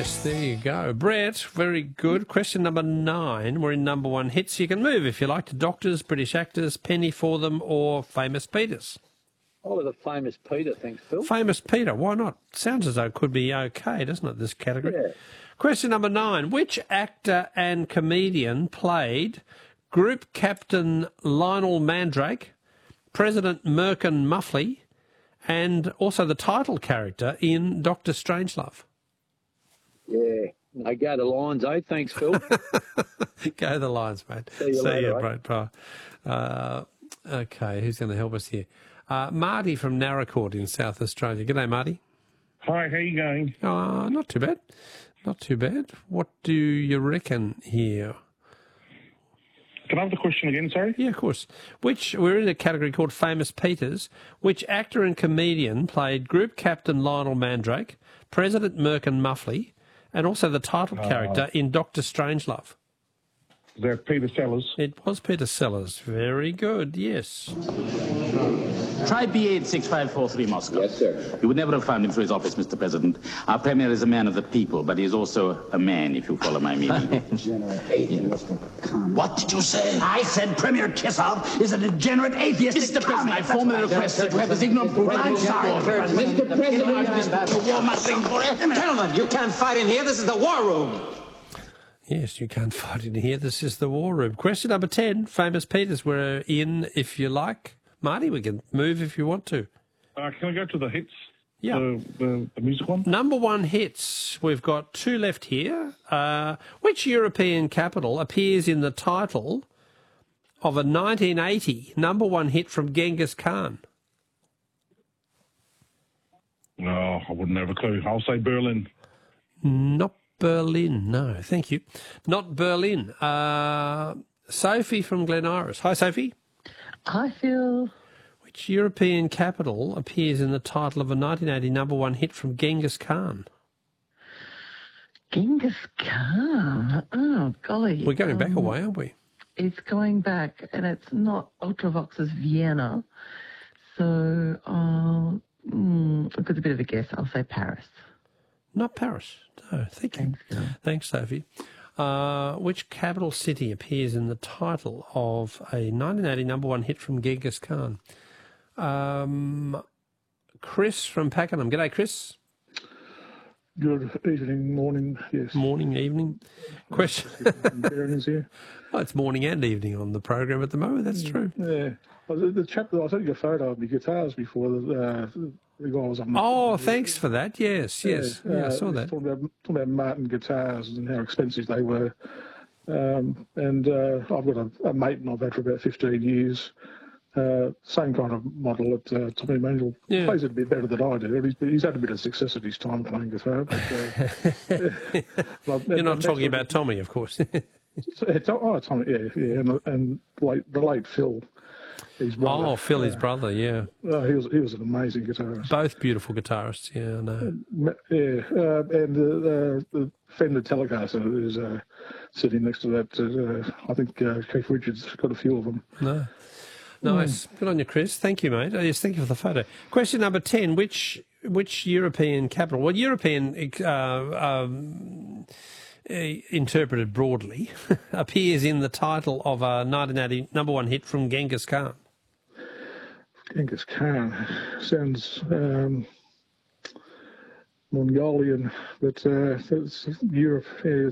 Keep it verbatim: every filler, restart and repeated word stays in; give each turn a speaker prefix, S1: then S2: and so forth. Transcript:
S1: Yes, there you go. Brett, very good. Question number nine. We're in number one hits. You can move if you like to doctors, British actors, Penny for them, or Famous Peters.
S2: Oh, the Famous Peter, thanks, Phil.
S1: Famous Peter, why not? Sounds as though it could be okay, doesn't it, this category?
S2: Yeah.
S1: Question number nine. Which actor and comedian played Group Captain Lionel Mandrake, President Merkin Muffley, and also the title character in Doctor Strangelove?
S2: Yeah. No, go the Lions, eh? Thanks, Phil.
S1: Go the Lions, mate.
S2: See you
S1: See
S2: later,
S1: you,
S2: eh?
S1: Brett. Bye. Uh, okay, who's going to help us here? Uh, Marty from Narracourt in South Australia. G'day, Marty.
S3: Hi, how you going?
S1: Uh, not too bad. Not too bad. What do you reckon here?
S3: Can I have the question again, sorry?
S1: Yeah, of course. Which, we're in a category called Famous Peters. Which actor and comedian played Group Captain Lionel Mandrake, President Merkin Muffley, and also the title
S3: Uh,
S1: character in Doctor Strangelove?
S3: Is that Peter Sellers?
S1: It was Peter Sellers. Very good, yes.
S4: Try B eight six five four three Moscow.
S5: Yes, sir.
S4: You would never have found him through his office, Mister President. Our Premier is a man of the people, but he is also a man, if you follow my meaning.
S5: Degenerate atheist.
S4: What did you say?
S6: I said Premier Kissoff is a degenerate atheist.
S4: Mister President, I formally request that you have this ignorant brute.
S6: I'm sorry,
S5: Mister President,
S6: Gentlemen, you can't fight in here. This is the war room.
S1: Yes, you can't fight in here. This is the war room. Question number ten, Famous Peters. We're in, if you like. Marty, we can move if you want to.
S3: Uh, can I go to the hits?
S1: Yeah.
S3: The, the, the music one?
S1: Number one hits. We've got two left here. Uh, which European capital appears in the title of a nineteen eighty number one hit from Genghis Khan?
S3: No, I wouldn't have a clue. I'll say Berlin.
S1: Not Berlin, no. Thank you. Not Berlin. Uh, Sophie from Glen Iris. Hi, Sophie.
S7: I feel
S1: Which European capital appears in the title of a nineteen eighty number one hit from Genghis Khan?
S7: Genghis Khan. Oh, golly.
S1: We're going back
S7: Um,
S1: a way, aren't we?
S7: It's going back, and it's not Ultravox's Vienna. So, uh, mm, it's a bit of a guess. I'll say Paris.
S1: Not Paris. No, thank you.
S7: Thanks, Phil.
S1: Thanks, Sophie. Uh, which capital city appears in the title of a nineteen eighty number one hit from Genghis Khan? Um, Chris from Pakenham. G'day, Chris.
S8: Good evening, morning, yes.
S1: Morning, evening. Question.
S8: Bearings here.
S1: Oh, it's morning and evening on the program at the moment. That's true.
S8: Yeah. Well, the, the chap that I sent you a photo of my guitars before, the, uh, the guy was on.
S1: Oh, thanks for that. Yes, yes. Yeah,
S8: uh,
S1: I saw
S8: he's
S1: that.
S8: Talking about, talking about Martin guitars and how expensive they were. Um, and uh, I've got a, a mate and I've had for about fifteen years. Uh, same kind of model that uh, Tommy Manuel
S1: Yeah.
S8: plays it a bit better than I do. He's, he's had a bit of success at his time playing guitar. But, uh, well,
S1: You're not
S8: and
S1: talking
S8: that's-
S1: about Tommy, of course.
S8: It's, oh, Tommy, yeah, yeah, and, and late, the late Phil, his brother.
S1: Oh, Phil, his brother, yeah.
S8: Uh, he was he was an amazing guitarist.
S1: Both beautiful guitarists, yeah, I know.
S8: Yeah, uh, and the, uh, the Fender Telecaster is uh, sitting next to that. Uh, I think uh, Keith Richards got a few of them.
S1: No. Nice. Good on you, Chris. Thank you, mate. Oh, yes, thank you for the photo. Question number ten. Which which European capital, well, European uh, um, eh, interpreted broadly, appears in the title of a nineteen eighty number one hit from Genghis Khan?
S8: Genghis Khan sounds um, Mongolian, but uh, it's Europe. Yeah,